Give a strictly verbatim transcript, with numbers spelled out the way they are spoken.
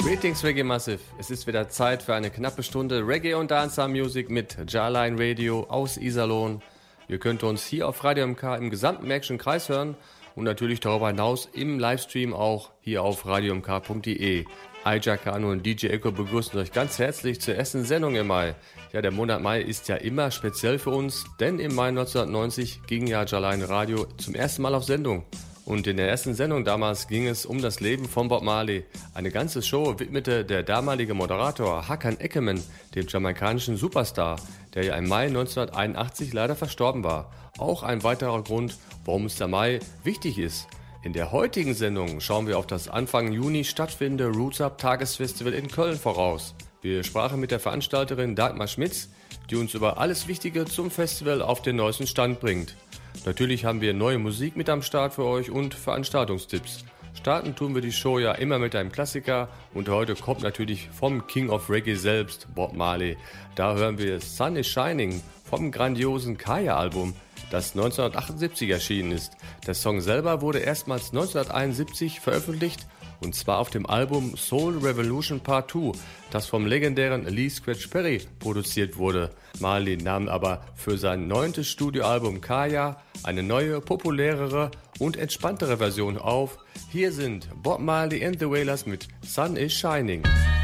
Greetings Reggae Massive. Es ist wieder Zeit für eine knappe Stunde Reggae und Dancehall Music mit Jarline Radio aus Iserlohn. Ihr könnt uns hier auf Radio M K im gesamten Märkischen Kreis hören und natürlich darüber hinaus im Livestream auch hier auf radio m k punkt d e. Aja Kano und D J Echo begrüßen euch ganz herzlich zur ersten Sendung im Mai. Ja, der Monat Mai ist ja immer speziell für uns, denn im Mai neunzehnhundertneunzig ging ja Jarline Radio zum ersten Mal auf Sendung. Und in der ersten Sendung damals ging es um das Leben von Bob Marley. Eine ganze Show widmete der damalige Moderator Hakan Ackerman dem jamaikanischen Superstar, der ja im Mai neunzehnhunderteinundachtzig leider verstorben war. Auch ein weiterer Grund, warum uns der Mai wichtig ist. In der heutigen Sendung schauen wir auf das Anfang Juni stattfindende Roots Up Tagesfestival in Köln voraus. Wir sprachen mit der Veranstalterin Dagmar Schmitz, die uns über alles Wichtige zum Festival auf den neuesten Stand bringt. Natürlich haben wir neue Musik mit am Start für euch und Veranstaltungstipps. Starten tun wir die Show ja immer mit einem Klassiker und heute kommt natürlich vom King of Reggae selbst, Bob Marley. Da hören wir Sun is Shining vom grandiosen Kaya-Album, das neunzehnhundertachtundsiebzig erschienen ist. Der Song selber wurde erstmals neunzehnhunderteinundsiebzig veröffentlicht und zwar auf dem Album Soul Revolution Part zwei, das vom legendären Lee Scratch Perry produziert wurde. Marley nahm aber für sein neuntes Studioalbum Kaya eine neue, populärere und entspanntere Version auf. Hier sind Bob Marley and the Wailers mit Sun is Shining.